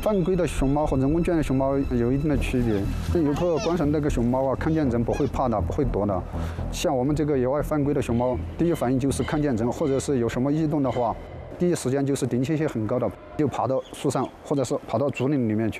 犯规的熊猫和人工圈的熊猫有一定的区别。游客观赏那个熊猫啊，看见人不会怕的，不会躲的。像我们这个野外犯规的熊猫，第一反应就是看见人或者是有什么异动的话，第一时间就是警惕性很高的，就爬到树上或者是爬到竹林里面去。